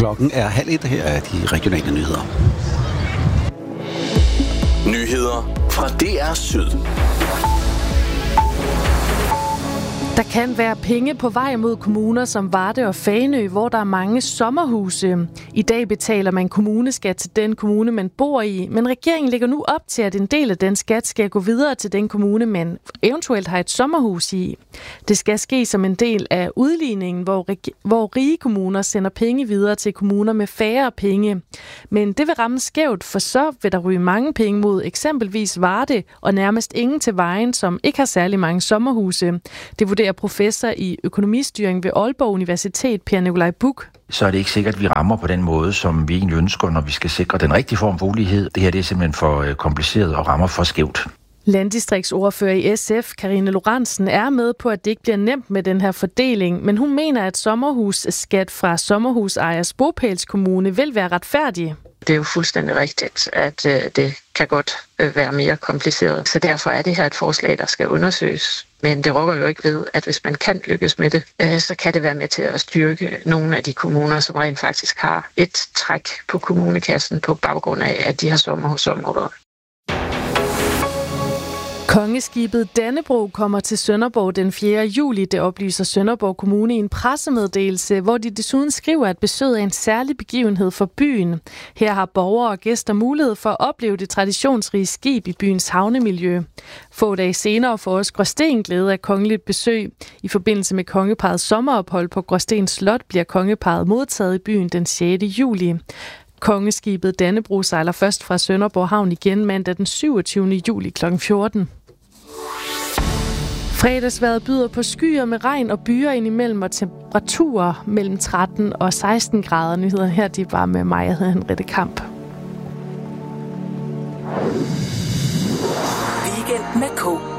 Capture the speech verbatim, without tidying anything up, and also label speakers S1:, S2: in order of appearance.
S1: Klokken er halv et. Her er de regionale nyheder.
S2: Nyheder fra D R Syd.
S3: Der kan være penge på vej mod kommuner som Varde og Fanø, hvor der er mange sommerhuse. I dag betaler man kommuneskat til den kommune, man bor i, men regeringen lægger nu op til, at en del af den skat skal gå videre til den kommune, man eventuelt har et sommerhus i. Det skal ske som en del af udligningen, hvor, hvor rige kommuner sender penge videre til kommuner med færre penge. Men det vil ramme skævt, for så vil der ryge mange penge mod eksempelvis Varde og nærmest ingen til Vejen, som ikke har særlig mange sommerhuse. Det vurderer professor i økonomistyring ved Aalborg Universitet, Per Nikolaj Buch.
S4: Så er det ikke sikkert, at vi rammer på den måde, som vi egentlig ønsker, når vi skal sikre den rigtige form for ulighed. Det her det er simpelthen for kompliceret og rammer for skævt.
S3: Landdistriktsordfører i S F, Karine Lorentzen, er med på, at det ikke bliver nemt med den her fordeling, men hun mener, at sommerhusskat fra sommerhusejers bopælskommune vil være retfærdig.
S5: Det er jo fuldstændig rigtigt, at øh, det kan godt øh, være mere kompliceret. Så derfor er det her et forslag, der skal undersøges. Men det rokker jo ikke ved, at hvis man kan lykkes med det, øh, så kan det være med til at styrke nogle af de kommuner, som rent faktisk har et træk på kommunekassen på baggrund af, at de har sommerhusområder.
S3: Kongeskibet Dannebrog kommer til Sønderborg den fjerde juli, det oplyser Sønderborg Kommune i en pressemeddelelse, hvor de desuden skriver, at besøget er en særlig begivenhed for byen. Her har borgere og gæster mulighed for at opleve det traditionsrige skib i byens havnemiljø. Få dage senere får også Gråsten glæde af kongeligt besøg. I forbindelse med kongeparrets sommerophold på Gråsten Slot bliver kongeparret modtaget i byen den sjette juli. Kongeskibet Dannebrog sejler først fra Sønderborg Havn igen mandag den syvogtyvende juli klokken fjorten. Fredagsvejret byder på skyer med regn og byer indimellem og temperaturer mellem tretten og seksten grader. Nyhederne her, de var med mig, jeg hedder Henriette Kamp.
S6: Weekend med K.